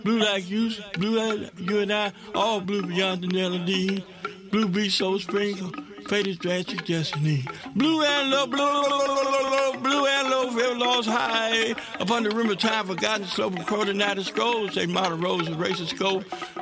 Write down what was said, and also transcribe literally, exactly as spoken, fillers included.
Blue like you, blue like you and I, all blue beyond the melody. Blue be so sprinkle, faded drastic destiny. Blue and low, blue, blue and low, very lost high. Upon the rim of time, forgotten slope of coordinated scrolls. Say modern rose and racist scope.